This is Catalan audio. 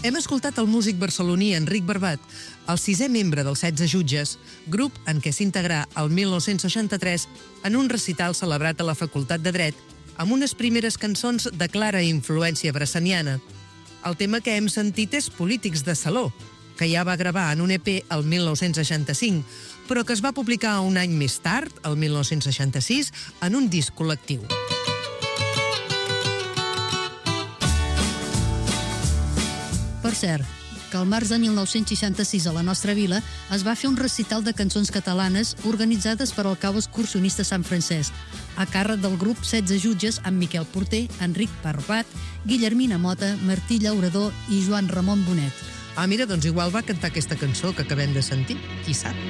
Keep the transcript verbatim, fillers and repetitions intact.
Hem escoltat el músic barceloní Enric Barbat, el sisè membre dels setze jutges, grup en què s'integrà el mil nou-cents seixanta-tres en un recital celebrat a la Facultat de Dret, amb unes primeres cançons de clara influència bressaniana. El tema que hem sentit és Polítics de Saló, que ja va gravar en un E P el mil nou-cents seixanta-cinc, però que es va publicar un any més tard, el mil nou-cents seixanta-sis, en un disc col·lectiu. Per cert, que al març de mil nou-cents seixanta-sis a la nostra vila es va fer un recital de cançons catalanes organitzades per al cau excursionista Sant Francesc, a càrrec del grup setze jutges amb Miquel Porter, Enric Barbat, Guillermina Mota, Martí Llaurador i Joan Ramon Bonet. Ah, mira, doncs igual va cantar aquesta cançó que acabem de sentir, qui sap.